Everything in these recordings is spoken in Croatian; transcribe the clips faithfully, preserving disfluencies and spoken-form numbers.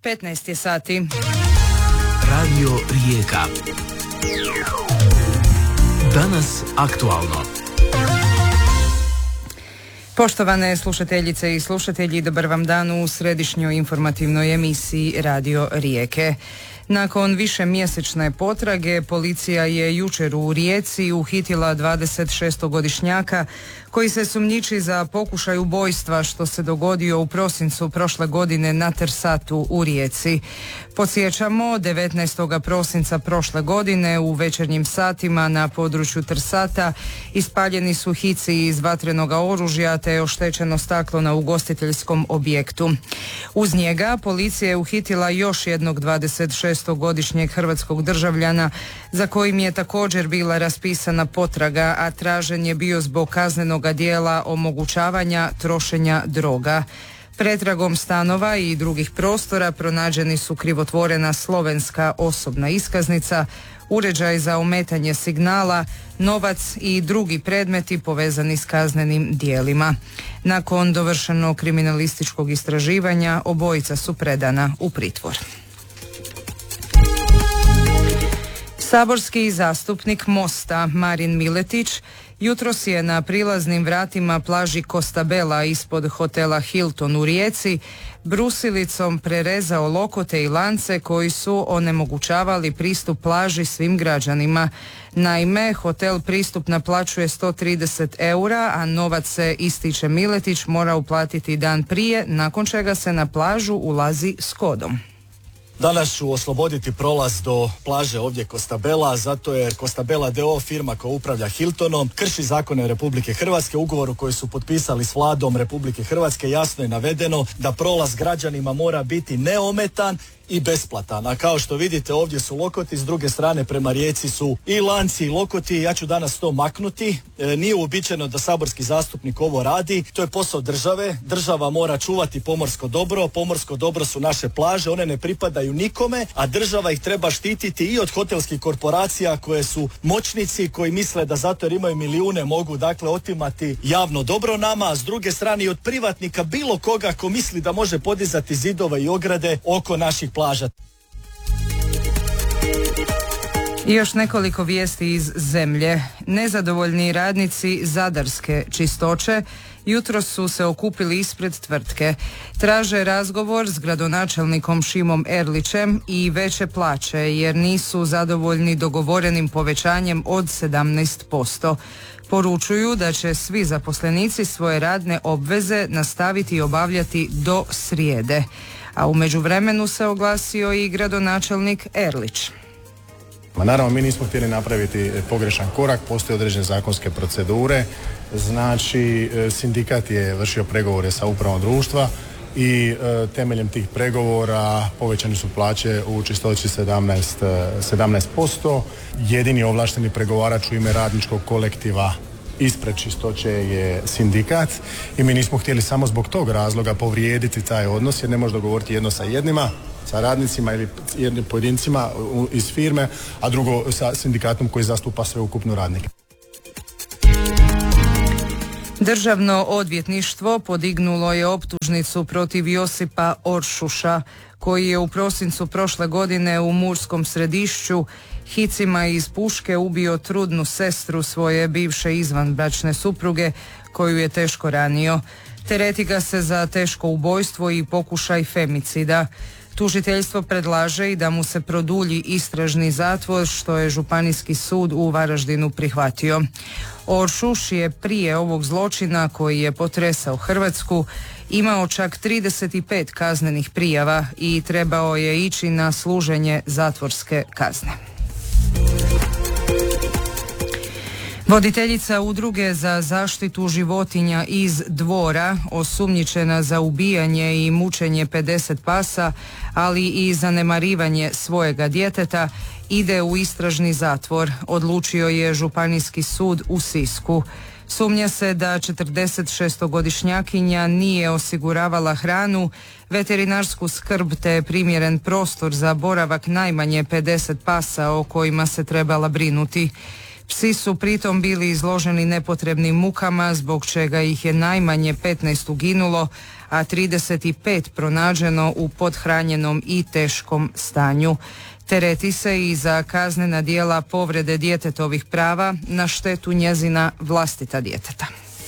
petnaest je sati. Radio Rijeka. Danas aktualno. Poštovane slušateljice i slušatelji, dobar vam dan u središnjoj informativnoj emisiji Radio Rijeke. Nakon više mjesečne potrage, policija je jučer u Rijeci uhitila dvadesetšestogodišnjaka koji se sumnjiči za pokušaj ubojstva što se dogodio u prosincu prošle godine na Trsatu u Rijeci. Podsjećamo, devetnaestog prosinca prošle godine u večernjim satima na području Trsata ispaljeni su hici iz vatrenog oružja te je oštećeno staklo na ugostiteljskom objektu. Uz njega policija je uhitila još jednog dvadesetšestogodišnjeg hrvatskog državljana za kojim je također bila raspisana potraga, a tražen je bio zbog kaznenog djela omogućavanja trošenja droga. Pretragom stanova i drugih prostora pronađeni su krivotvorena slovenska osobna iskaznica, uređaj za ometanje signala, novac i drugi predmeti povezani s kaznenim djelima. Nakon dovršenog kriminalističkog istraživanja obojica su predana u pritvor. Saborski zastupnik Mosta Marin Miletić jutros je na prilaznim vratima plaži Costabella ispod hotela Hilton u Rijeci brusilicom prerezao lokote i lance koji su onemogućavali pristup plaži svim građanima. Naime, hotel pristup naplaćuje sto trideset eura, a novac se, ističe Miletić, mora uplatiti dan prije, nakon čega se na plažu ulazi s kodom. Danas ću osloboditi prolaz do plaže ovdje Costabella, zato jer Costabella d o o firma koja upravlja Hiltonom krši zakone Republike Hrvatske. Ugovoru koji su potpisali s vladom Republike Hrvatske jasno je navedeno da prolaz građanima mora biti neometan i besplatan. A kao što vidite ovdje su lokoti, s druge strane prema Rijeci su i lanci i lokoti. Ja ću danas to maknuti. E, nije uobičajeno da saborski zastupnik ovo radi. To je posao države. Država mora čuvati pomorsko dobro. Pomorsko dobro su naše plaže. One ne pripadaju nikome, a država ih treba štititi i od hotelskih korporacija koje su moćnici, koji misle da zato jer imaju milijune mogu dakle otimati javno dobro nama, a s druge strane i od privatnika bilo koga ko misli da može podizati zidove i ograde oko naših plaža. I još nekoliko vijesti iz zemlje. Nezadovoljni radnici Zadarske čistoće jutros su se okupili ispred tvrtke. Traže razgovor s gradonačelnikom Šimom Erlićem i veće plaće jer nisu zadovoljni dogovorenim povećanjem od sedamnaest posto. Poručuju da će svi zaposlenici svoje radne obveze nastaviti obavljati do srijede. A u međuvremenu se oglasio i gradonačelnik Erlić. Ma naravno, mi nismo htjeli napraviti pogrešan korak, postoje određene zakonske procedure, znači sindikat je vršio pregovore sa upravom društva i e, temeljem tih pregovora povećane su plaće u čistoći sedamnaest posto. Jedini ovlašteni pregovarač u ime radničkog kolektiva ispred čistoće je sindikat i mi nismo htjeli samo zbog tog razloga povrijediti taj odnos jer ne može dogovoriti jedno sa jednima, sa radnicima ili jednim pojedincima iz firme, a drugo sa sindikatom koji zastupa sveukupno radnike. Državno odvjetništvo podignulo je optužnicu protiv Josipa Oršuša, koji je u prosincu prošle godine u Murskom Središću hicima iz puške ubio trudnu sestru svoje bivše izvanbračne supruge, koju je teško ranio. Tereti ga se za teško ubojstvo i pokušaj femicida. Tužiteljstvo predlaže i da mu se produlji istražni zatvor, što je Županijski sud u Varaždinu prihvatio. Oršuš je prije ovog zločina, koji je potresao Hrvatsku, imao čak trideset pet kaznenih prijava i trebao je ići na služenje zatvorske kazne. Voditeljica udruge za zaštitu životinja iz Dvora, osumnjičena za ubijanje i mučenje pedeset pasa, ali i zanemarivanje svojega djeteta, ide u istražni zatvor, odlučio je Županijski sud u Sisku. Sumnja se da četrdesetšestogodišnjakinja nije osiguravala hranu, veterinarsku skrb te primjeren prostor za boravak najmanje pedeset pasa o kojima se trebala brinuti. Psi su pritom bili izloženi nepotrebnim mukama, zbog čega ih je najmanje petnaest uginulo, a trideset pet pronađeno u pothranjenom i teškom stanju. Tereti se i za kaznena djela povrede djetetovih prava na štetu njezina vlastita djeteta.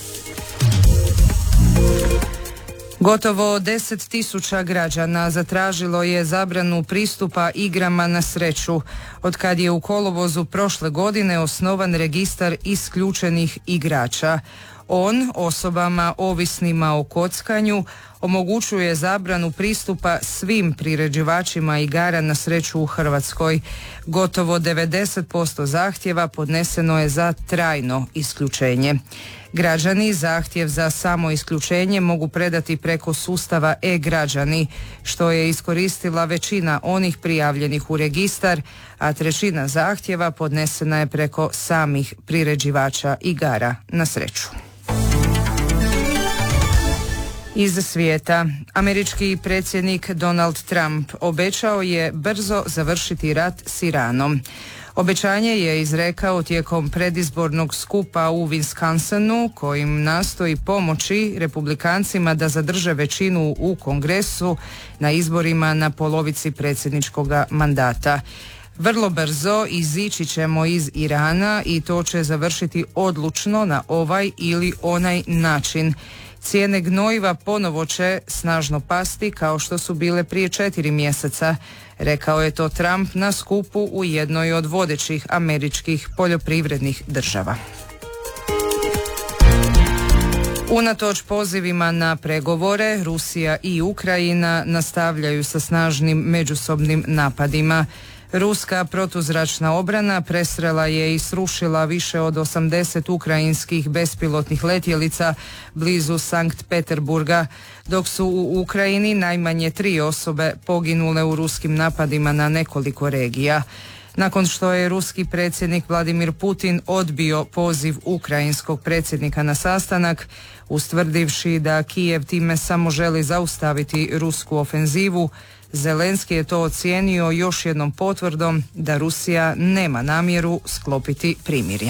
Gotovo deset tisuća građana zatražilo je zabranu pristupa igrama na sreću, otkad je u kolovozu prošle godine osnovan registar isključenih igrača. On osobama ovisnima o kockanju omogućuje zabranu pristupa svim priređivačima igara na sreću u Hrvatskoj. Gotovo devedeset posto zahtjeva podneseno je za trajno isključenje. Građani zahtjev za samo isključenje mogu predati preko sustava e-građani, što je iskoristila većina onih prijavljenih u registar, a trećina zahtjeva podnesena je preko samih priređivača igara na sreću. Iz svijeta, američki predsjednik Donald Trump obećao je brzo završiti rat s Iranom. Obećanje je izrekao tijekom predizbornog skupa u Wisconsinu, kojim nastoji pomoći republikancima da zadrže većinu u Kongresu na izborima na polovici predsjedničkog mandata. Vrlo brzo izići ćemo iz Irana i to će završiti odlučno na ovaj ili onaj način. Cijene gnojiva ponovo će snažno pasti kao što su bile prije četiri mjeseca. Rekao je to Trump na skupu u jednoj od vodećih američkih poljoprivrednih država. Unatoč pozivima na pregovore, Rusija i Ukrajina nastavljaju sa snažnim međusobnim napadima. Ruska protuzračna obrana presrela je i srušila više od osamdeset ukrajinskih bespilotnih letjelica blizu Sankt Peterburga, dok su u Ukrajini najmanje tri osobe poginule u ruskim napadima na nekoliko regija. Nakon što je ruski predsjednik Vladimir Putin odbio poziv ukrajinskog predsjednika na sastanak, ustvrdivši da Kijev time samo želi zaustaviti rusku ofenzivu, Zelenski je to ocijenio još jednom potvrdom da Rusija nema namjeru sklopiti primirje.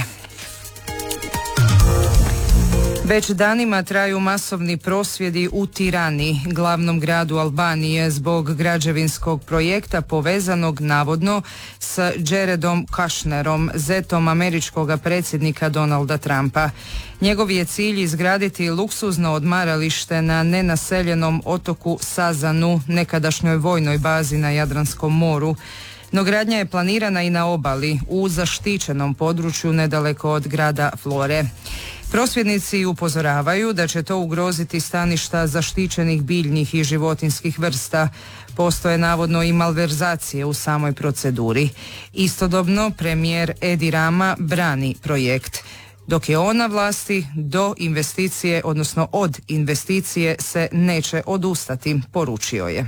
Već danima traju masovni prosvjedi u Tirani, glavnom gradu Albanije, zbog građevinskog projekta povezanog navodno s Jaredom Kushnerom, zetom američkog predsjednika Donalda Trumpa. Njegov je cilj izgraditi luksuzno odmaralište na nenaseljenom otoku Sazanu, nekadašnjoj vojnoj bazi na Jadranskom moru. No gradnja je planirana i na obali, u zaštićenom području nedaleko od grada Flore. Prosvjednici upozoravaju da će to ugroziti staništa zaštićenih biljnih i životinskih vrsta. Postoje navodno i malverzacije u samoj proceduri. Istodobno premijer Edi Rama brani projekt. Dok je on na vlasti, do investicije, odnosno od investicije se neće odustati, poručio je.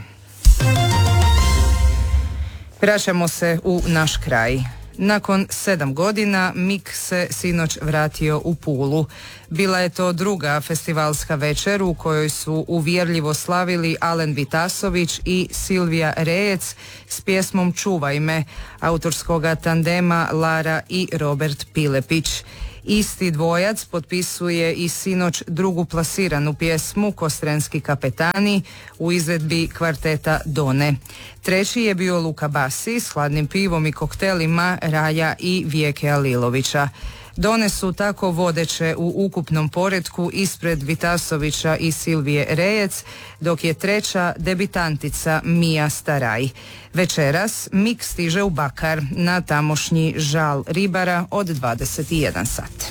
Vraćamo se u naš kraj. Nakon sedam godina Mik se sinoć vratio u Pulu. Bila je to druga festivalska večer u kojoj su uvjerljivo slavili Alen Vitasović i Silvija Rejec s pjesmom Čuvaj me, autorskoga tandema Lara i Robert Pilepić. Isti dvojac potpisuje i sinoć drugu plasiranu pjesmu Kostrenski kapetani u izvedbi kvarteta Done. Treći je bio Luka Basi s hladnim pivom i koktelima Raja i Vijeke Alilovića. Done su tako vodeće u ukupnom poretku ispred Vitasovića i Silvije Rejec, dok je treća debitantica Mija Staraj. Večeras Mik stiže u Bakar na tamošnji žal ribara od dvadeset jedan sat.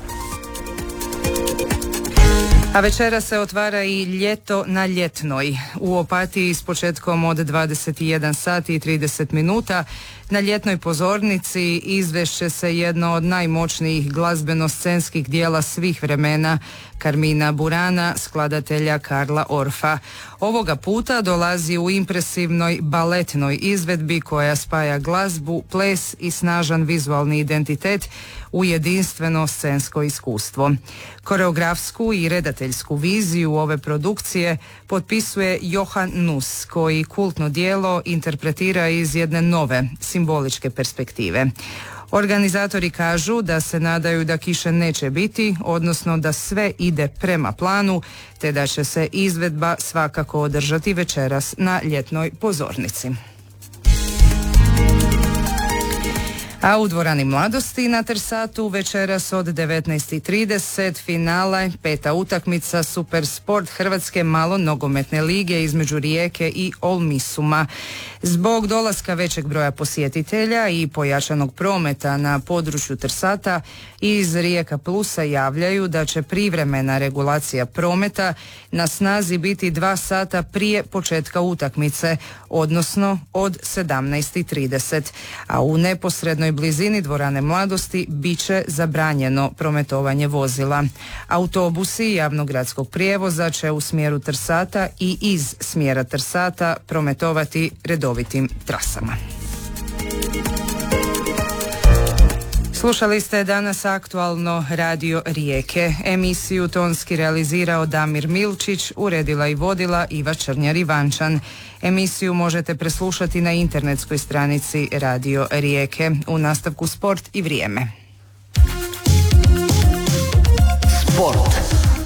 A večera se otvara i ljeto na Ljetnoj. U Opatiji s početkom od dvadeset jedan sati i trideset minuta na ljetnoj pozornici izvešće se jedno od najmoćnijih glazbeno-scenskih dijela svih vremena, Carmina Burana, skladatelja Karla Orfa. Ovoga puta dolazi u impresivnoj baletnoj izvedbi koja spaja glazbu, ples i snažan vizualni identitet u jedinstveno scensko iskustvo. Koreografsku i redateljsku viziju ove produkcije potpisuje Johan Nus, koji kultno djelo interpretira iz jedne nove simboličke perspektive. Organizatori kažu da se nadaju da kiše neće biti, odnosno da sve ide prema planu, te da će se izvedba svakako održati večeras na ljetnoj pozornici. A u dvorani Mladosti na Trsatu večeras od devetnaest i trideset finale, peta utakmica Super Sport Hrvatske malo nogometne lige između Rijeke i Olmisuma. Zbog dolaska većeg broja posjetitelja i pojačanog prometa na području Trsata, iz Rijeka Plusa javljaju da će privremena regulacija prometa na snazi biti dva sata prije početka utakmice, odnosno od sedamnaest i trideset, a u neposrednoj blizini dvorane Mladosti bit će zabranjeno prometovanje vozila. Autobusi javnog gradskog prijevoza će u smjeru Trsata i iz smjera Trsata prometovati redovitim trasama. Slušali ste danas aktualno Radio Rijeke. Emisiju tonski realizirao Damir Milčić, uredila i vodila Iva Črnjar-Ivančan. Emisiju možete preslušati na internetskoj stranici Radio Rijeke. U nastavku sport i vrijeme. Sport.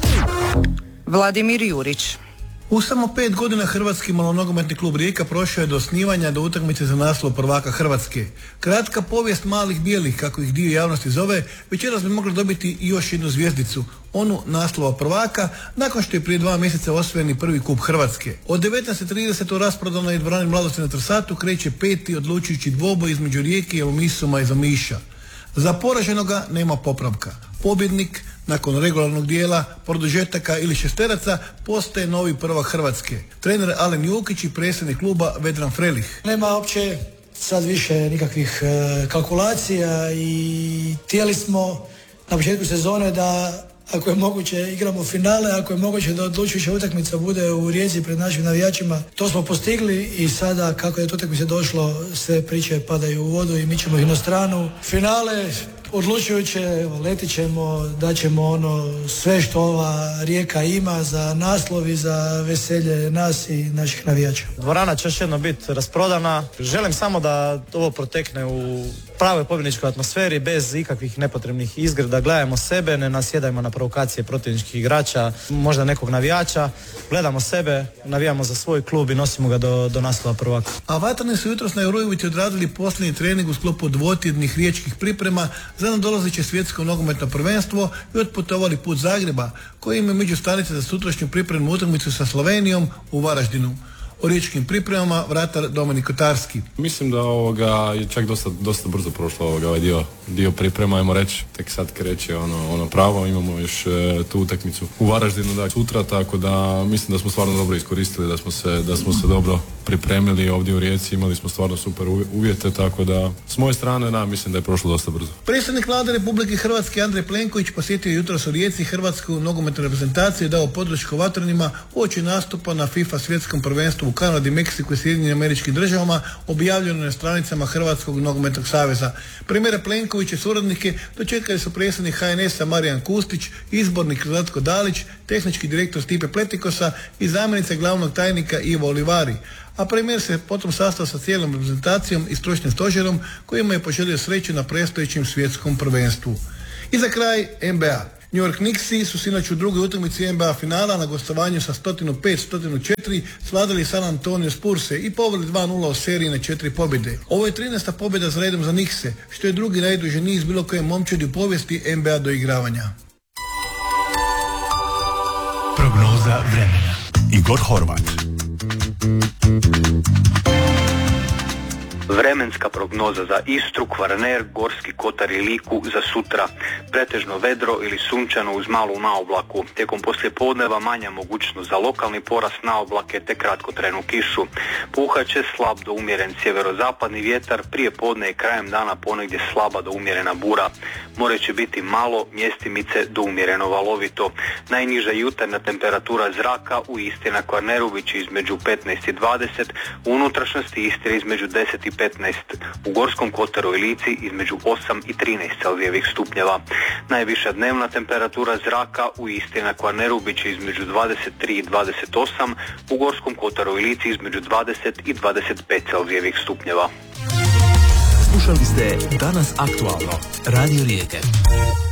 Vladimir Jurić. U samo pet godina Hrvatski malonogometni klub Rijeka prošao je do osnivanja do utakmice za naslov prvaka Hrvatske. Kratka povijest malih bijelih, kako ih dio javnosti zove, večeras bi mogli dobiti i još jednu zvjezdicu, onu naslova prvaka, nakon što je prije dva mjeseca osvojeni prvi kup Hrvatske. Od devetnaest i trideset u rasprodanoj dvorani Mladosti na Trsatu kreće peti odlučujući dvoboj između Rijeke i Olmisuma iz Omiša. Za poraženoga nema popravka. Pobjednik nakon regularnog dijela, produžetaka ili šesteraca postaje novi prvak Hrvatske. Trener Alen Jukić i predsjednik kluba Vedran Frelih. Nema uopće sad više nikakvih e, kalkulacija i htjeli smo na početku sezone da ako je moguće igramo finale, ako je moguće da odlučujuća utakmica bude u Rijeci pred našim navijačima. To smo postigli i sada kako je to utakmice došlo, sve priče padaju u vodu i mi ćemo ih na stranu. Finale odlučujuće, letit ćemo, daćemo ono sve što ova Rijeka ima za naslov i za veselje nas i naših navijača. Dvorana će još jedno biti rasprodana. Želim samo da ovo protekne u pravoj pobjedničkoj atmosferi, bez ikakvih nepotrebnih izgrada. Gledajmo sebe, ne nasjedajmo na provokacije protivničkih igrača, možda nekog navijača. Gledamo sebe, navijamo za svoj klub i nosimo ga do, do naslova prvaka. A vatrani su jutros na Eurovici odradili posljednji trening u sklopu dvotjednih riječkih priprema za nadolazeće svjetsko nogometno prvenstvo i otputovali put Zagreba, koji ima među stanice za sutrašnju pripremnu utakmicu sa Slovenijom u Varaždinu. O riječkim pripremama vratar Dominik Kotarski. Mislim da ovoga je čak dosta, dosta brzo prošlo ovoga, ovaj dio, dio priprema, ajmo reći, tek sad kreće ono, ono pravo, imamo još e, tu utakmicu u Varaždinu da sutra, tako da mislim da smo stvarno dobro iskoristili, da smo se, da smo se dobro pripremili ovdje u Rijeci, imali smo stvarno super uvjete, tako da s moje strane da, mislim da je prošlo dosta brzo. Predsjednik Vlade Republike Hrvatske Andrej Plenković posjetio jutros u Rijeci Hrvatsku nogometnu reprezentaciju i dao podršku vatrenima uoči nastupa na FIFA svjetskom prvenstvu u Kanadi, Meksiku i Sjedinjenim Američkim Državama, objavljeno na stranicama Hrvatskog nogometnog saveza. Premijera Plenković i suradnike dočekali su predsjednik H N S-a Marijan Kustić, izbornik Zlatko Dalić, tehnički direktor Stipe Pletikosa i zamjenica glavnog tajnika Ivo Olivari. A premijer se potom sastao sa cijelom reprezentacijom i stručnim stožerom kojima je poželio sreću na predstojećem svjetskom prvenstvu. I za kraj N B A. New York Knicksi su sinoć u drugoj utakmici N B A finala na gostovanju sa sto pet sto četiri svladali San Antonio Spurse i poveli dva nula u seriji na četiri pobjede. Ovo je trinaesta pobjeda za redom za Knickse, što je drugi najduži niz bilo koje momčadi u povijesti N B A doigravanja. Prognoza vremena. Igor Horvat. Vremenska prognoza za Istru, Kvarner, Gorski kotar i Liku za sutra. Pretežno vedro ili sunčano uz malu naoblaku. Tijekom poslijepodneva manja mogućnost za lokalni porast naoblake te kratkotrajnu kišu. Puhat će slab do umjeren sjeverozapadni vjetar, prije podne i krajem dana ponegdje slaba do umjerena bura. More će biti malo, mjestimice do umjereno valovito. Najniža jutarnja temperatura zraka u Istri na Kvarneru bit će između petnaest i dvadeset, u unutrašnjosti Istre između deset i petnaest, u Gorskom kotaru i Lici između osam i trinaest Celzijevih stupnjeva. Najviša dnevna temperatura zraka u Istri na Kvarneru bit će između dvadeset tri i dvadeset osam, u Gorskom kotaru i Lici između dvadeset i dvadeset pet Celzijevih stupnjeva. Slušali ste Danas aktualno, Radio Rijeke.